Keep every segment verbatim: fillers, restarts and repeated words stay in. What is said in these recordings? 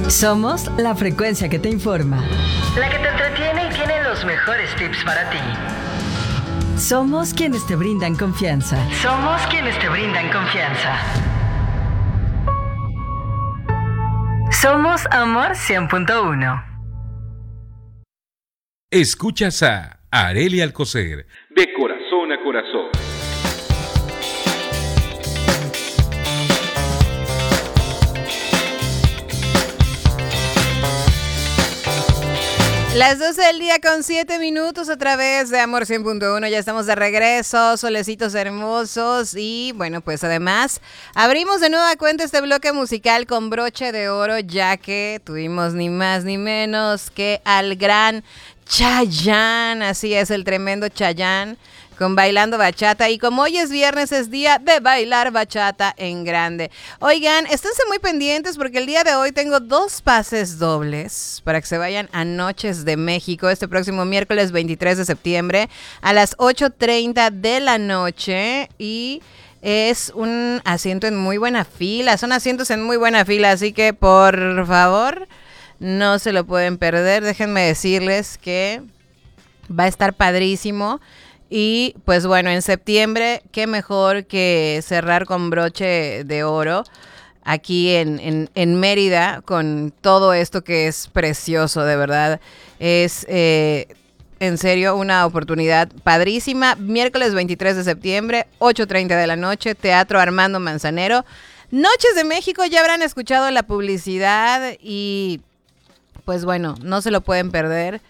Somos la frecuencia que te informa, la que te entretiene y tiene los mejores tips para ti. Somos quienes te brindan confianza. Somos quienes te brindan confianza. Somos Amor cien punto uno. Escuchas a Arely Alcocer, de corazón a corazón. Las doce del día con siete minutos a través de Amor cien punto uno. Ya estamos de regreso, solecitos hermosos. Y bueno, pues además abrimos de nueva cuenta este bloque musical con broche de oro, ya que tuvimos ni más ni menos que al gran Chayanne. Así es, el tremendo Chayanne, con Bailando Bachata. Y como hoy es viernes, es día de bailar bachata en grande. Oigan, esténse muy pendientes porque el día de hoy tengo dos pases dobles para que se vayan a Noches de México este próximo miércoles veintitrés de septiembre a las ocho treinta de la noche. Y es un asiento en muy buena fila, son asientos en muy buena fila, así que por favor no se lo pueden perder. Déjenme decirles que va a estar padrísimo. Y pues bueno, en septiembre, qué mejor que cerrar con broche de oro aquí en, en, en Mérida con todo esto que es precioso, de verdad. Es eh, en serio una oportunidad padrísima. Miércoles veintitrés de septiembre, ocho treinta de la noche, Teatro Armando Manzanero. Noches de México, ya habrán escuchado la publicidad y pues bueno, no se lo pueden perder.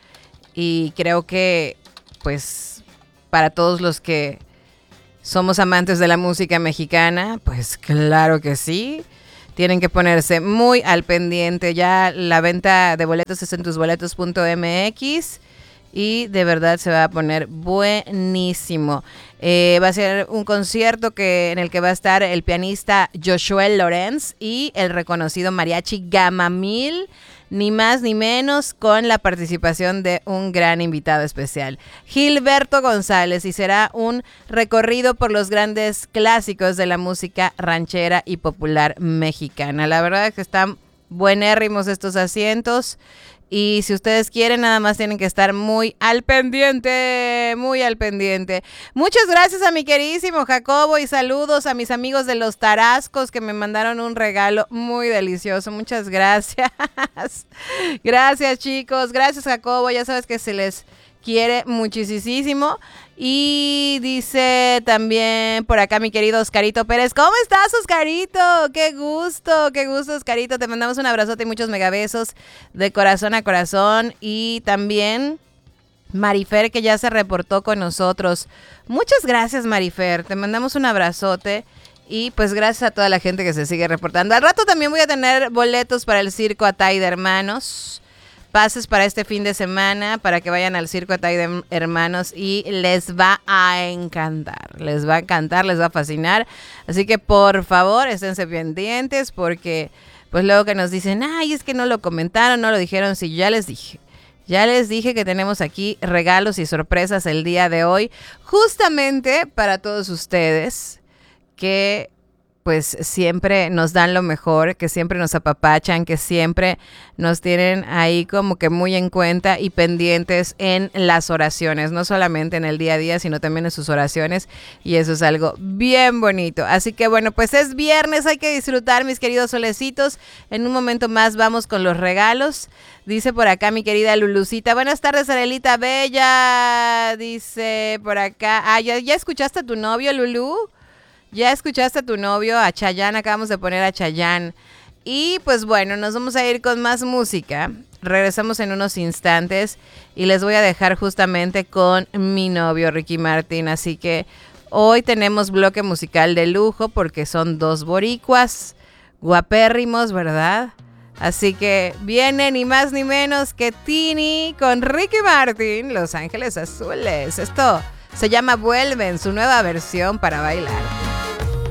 Y creo que pues para todos los que somos amantes de la música mexicana, pues claro que sí. Tienen que ponerse muy al pendiente. Ya la venta de boletos es en tus boletos punto m x y de verdad se va a poner buenísimo. Eh, va a ser un concierto que, en el que va a estar el pianista Josué Lorenz y el reconocido mariachi Gamamil. Ni más ni menos, con la participación de un gran invitado especial, Gilberto González, y será un recorrido por los grandes clásicos de la música ranchera y popular mexicana. La verdad es que están buenérrimos estos asientos. Y si ustedes quieren, nada más tienen que estar muy al pendiente, muy al pendiente. Muchas gracias a mi queridísimo Jacobo y saludos a mis amigos de los Tarascos que me mandaron un regalo muy delicioso. Muchas gracias. Gracias, chicos. Gracias, Jacobo. Ya sabes que se les quiere muchísimo. Y dice también por acá mi querido Oscarito Pérez. ¿Cómo estás, Oscarito? Qué gusto, qué gusto, Oscarito. Te mandamos un abrazote y muchos megabesos de corazón a corazón. Y también Marifer, que ya se reportó con nosotros. Muchas gracias, Marifer. Te mandamos un abrazote. Y pues gracias a toda la gente que se sigue reportando. Al rato también voy a tener boletos para el Circo Atay de Hermanos. Pases para este fin de semana para que vayan al Circo Atay de Hermanos y les va a encantar, les va a encantar, les va a fascinar. Así que por favor, esténse pendientes porque pues luego que nos dicen, ay, es que no lo comentaron, no lo dijeron, sí, ya les dije. Ya les dije que tenemos aquí regalos y sorpresas el día de hoy, justamente para todos ustedes que pues siempre nos dan lo mejor, que siempre nos apapachan, que siempre nos tienen ahí como que muy en cuenta y pendientes en las oraciones, no solamente en el día a día, sino también en sus oraciones, y eso es algo bien bonito. Así que bueno, pues es viernes, hay que disfrutar, mis queridos solecitos. En un momento más vamos con los regalos. Dice por acá mi querida Lulucita, buenas tardes, Arelita Bella, dice por acá, ah, ¿ya, ya escuchaste a tu novio, Lulú? Ya escuchaste a tu novio, a Chayanne, acabamos de poner a Chayanne. Y pues bueno, nos vamos a ir con más música. Regresamos en unos instantes y les voy a dejar justamente con mi novio Ricky Martin. Así que hoy tenemos bloque musical de lujo porque son dos boricuas guapérrimos, ¿verdad? Así que viene ni más ni menos que Tini con Ricky Martin, Los Ángeles Azules. Esto se llama Vuelven, su nueva versión para bailar.